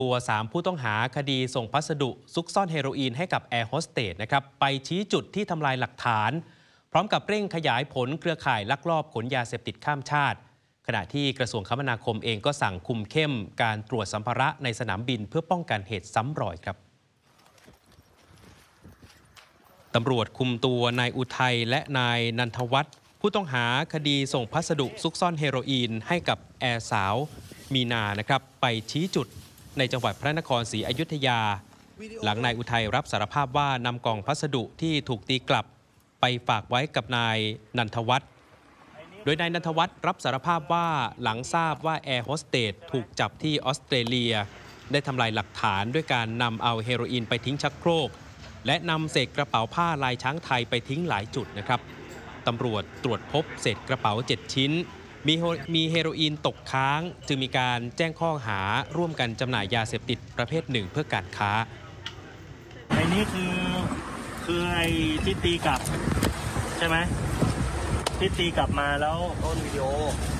ตัว3ผู้ต้องหาคดีส่งพัสดุซุกซ่อนเฮโรอีนให้กับแอร์โฮสเตสนะครับไปชี้จุดที่ทำลายหลักฐานพร้อมกับเร่งขยายผลเครือข่ายลักลอบขนยาเสพติดข้ามชาติขณะที่กระทรวงคมนาคมเองก็สั่งคุมเข้มการตรวจสัมภาระในสนามบินเพื่อป้องกันเหตุซ้ำรอยครับตำรวจคุมตัวนายอุทัยและนายนันทวัฒน์ผู้ต้องหาคดีส่งพัสดุซุกซ่อนเฮโรอีนให้กับแอร์สาวมีนานะครับไปชี้จุดในจังหวัดพระนครศรีอยุธยาหลังนายอุทัยรับสารภาพว่านำกล่องพัสดุที่ถูกตีกลับไปฝากไว้กับนายนันทวัฒน์โดยนายนันทวัฒน์รับสารภาพว่าหลังทราบว่าแอร์โฮสเตสถูกจับที่ออสเตรเลียได้ทำลายหลักฐานด้วยการนำเอาเฮโรอีนไปทิ้งชักโครกและนำเศษกระเป๋าผ้าลายช้างไทยไปทิ้งหลายจุดนะครับตำรวจตรวจพบเศษกระเป๋า7ชิ้นมีเฮโรอีนตกค้างจึงมีการแจ้งข้อหาร่วมกันจำหน่ายยาเสพติดประเภทหนึ่งเพื่อการค้าไอ้นี้คือไอ้ที่ตีกลับใช่ไหมที่ตีกลับมาแล้วต้นวิดีโอ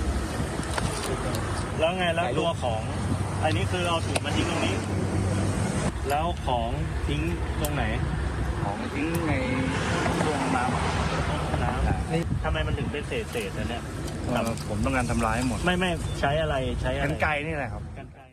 แล้วไงแล้วตัวของไอ้นี้คือเอาถุงมาทิ้งตรงนี้แล้วของทิ้งตรงไหนของทิ้งในช่วงน้ำทำไมมันถึงเป็นเศษอันเนี้ยผมต้องการทำร้ายหมดไม่ใช้อะไรกรรไกรนี่แหละครับ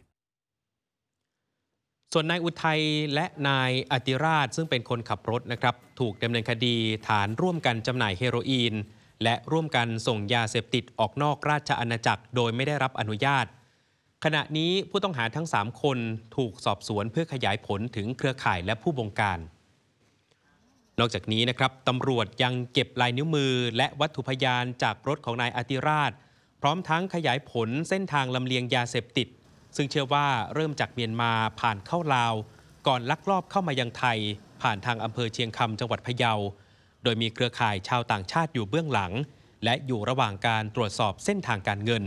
ส่วนนายอุทัยและนายอติราชซึ่งเป็นคนขับรถนะครับถูกดำเนินคดีฐานร่วมกันจำหน่ายเฮโรอีนและร่วมกันส่งยาเสพติดออกนอกราชอาณาจักรโดยไม่ได้รับอนุญาตขณะนี้ผู้ต้องหาทั้ง3คนถูกสอบสวนเพื่อขยายผลถึงเครือข่ายและผู้บงการนอกจากนี้นะครับตำรวจยังเก็บลายนิ้วมือและวัตถุพยานจากรถของนายอติราชพร้อมทั้งขยายผลเส้นทางลำเลียงยาเสพติดซึ่งเชื่อว่าเริ่มจากเมียนมาผ่านเข้าลาวก่อนลักลอบเข้ามายังไทยผ่านทางอำเภอเชียงคำจังหวัดพะเยาโดยมีเครือข่ายชาวต่างชาติอยู่เบื้องหลังและอยู่ระหว่างการตรวจสอบเส้นทางการเงิน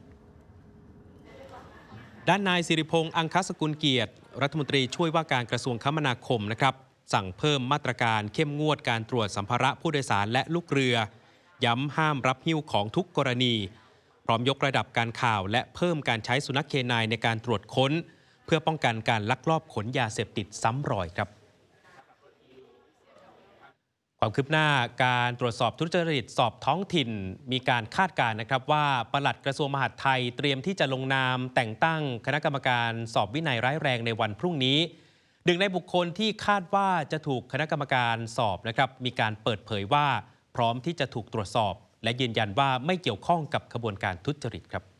ด้านนายสิริพงษ์อังคสกุลเกียรติรัฐมนตรีช่วยว่าการกระทรวงคมนาคมนะครับสั่งเพิ่มมาตรการเข้มงวดการตรวจสัมภาระผู้โดยสารและลูกเรือย้ำห้ามรับหิ้วของทุกกรณีพร้อมยกระดับการข่าวและเพิ่มการใช้สุนัขเคนายในการตรวจค้นเพื่อป้องกันการลักลอบขนยาเสพติดซ้ำรอยครับความคืบหน้าการตรวจสอบทุจริตสอบท้องถิ่นมีการคาดการณ์นะครับว่าปลัดกระทรวงมหาดไทยเตรียมที่จะลงนามแต่งตั้งคณะกรรมการสอบวินัยร้ายแรงในวันพรุ่งนี้หนึ่งในบุคคลที่คาดว่าจะถูกคณะกรรมการสอบนะครับมีการเปิดเผยว่าพร้อมที่จะถูกตรวจสอบและยืนยันว่าไม่เกี่ยวข้องกับขบวนการทุจริตครับ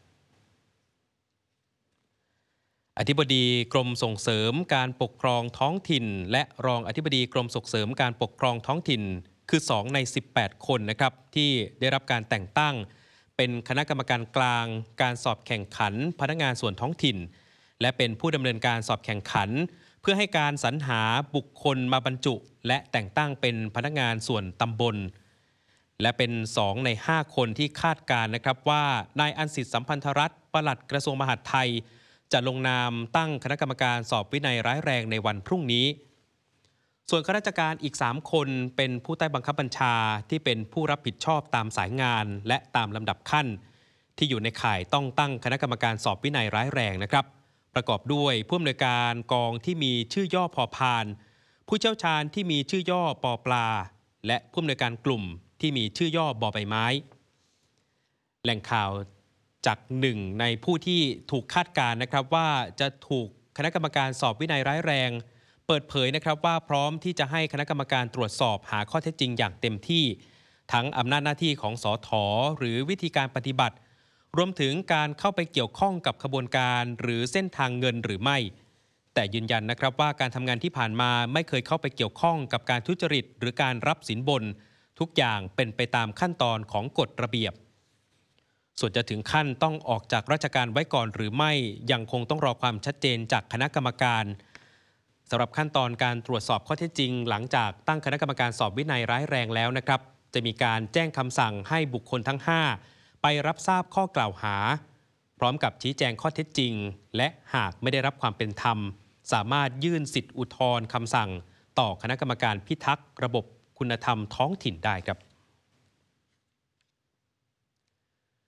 อธิบดีกรมส่งเสริมการปกครองท้องถิ่นและรองอธิบดีกรมส่งเสริมการปกครองท้องถิ่นคือ2ใน18คนนะครับที่ได้รับการแต่งตั้งเป็นคณะกรรมการกลางการสอบแข่งขันพนักงานส่วนท้องถิ่นและเป็นผู้ดำเนินการสอบแข่งขันเพื่อให้การสรรหาบุคคลมาบรรจุและแต่งตั้งเป็นพนักงานส่วนตำบลและเป็น2ใน5คนที่คาดการนะครับว่านายอันสิทธิ์สัมพันธรัตน์ปลัดกระทรวงมหาดไทยจะลงนามตั้งคณะกรรมการสอบวินัยร้ายแรงในวันพรุ่งนี้ส่วนข้าราชการอีก3คนเป็นผู้ใต้บังคับบัญชาที่เป็นผู้รับผิดชอบตามสายงานและตามลำดับขั้นที่อยู่ในข่ายต้องตั้งคณะกรรมการสอบวินัยร้ายแรงนะครับประกอบด้วยผู้อำนวยการกองที่มีชื่อย่อพอพานผู้เชี่ยวชาญที่มีชื่อย่อปอปลาและผู้อำนวยการกลุ่มที่มีชื่อย่อบอใบไม้แหล่งข่าวจากหนึ่งในผู้ที่ถูกคาดการณ์นะครับว่าจะถูกคณะกรรมการสอบวินัยร้ายแรงเปิดเผยนะครับว่าพร้อมที่จะให้คณะกรรมการตรวจสอบหาข้อเท็จจริงอย่างเต็มที่ทั้งอำนาจหน้าที่ของสถ.หรือวิธีการปฏิบัติรวมถึงการเข้าไปเกี่ยวข้องกับขบวนการหรือเส้นทางเงินหรือไม่แต่ยืนยันนะครับว่าการทำงานที่ผ่านมาไม่เคยเข้าไปเกี่ยวข้องกับการทุจริตหรือการรับสินบนทุกอย่างเป็นไปตามขั้นตอนของกฎระเบียบส่วนจะถึงขั้นต้องออกจากราชการไว้ก่อนหรือไม่ยังคงต้องรอความชัดเจนจากคณะกรรมการสำหรับขั้นตอนการตรวจสอบข้อเท็จจริงหลังจากตั้งคณะกรรมการสอบวินัยร้ายแรงแล้วนะครับจะมีการแจ้งคำสั่งให้บุคคลทั้ง5ไปรับทราบข้อกล่าวหาพร้อมกับชี้แจงข้อเท็จจริงและหากไม่ได้รับความเป็นธรรมสามารถยื่นสิทธิอุทธรณ์คำสั่งต่อคณะกรรมการพิทักษ์ระบบคุณธรรมท้องถิ่นได้ครับ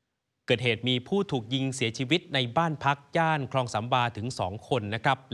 เกิดเหตุมีผู้ถูกยิงเสียชีวิตในบ้านพักย่านคลองสำบาถึง2 คนนะครับ